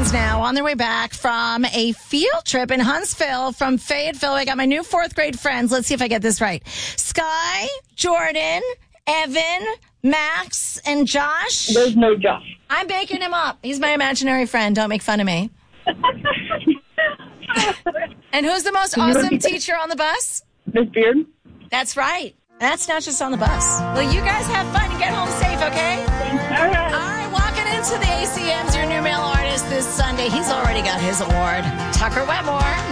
friends now on their way back from a field trip in Huntsville from Fayetteville. I got my new 4th grade friends. Let's see if I get this right. Sky, Jordan, Evan, Max, and Josh. There's no Josh. I'm making him up. He's my imaginary friend. Don't make fun of me. And who's the most awesome teacher on the bus? Miss Beard. That's right. That's not just on the bus. Well, you guys have fun and get home safe, okay? All right. All right, walking into the ACMs, your new male artist this Sunday. He's already got his award. Tucker Wetmore.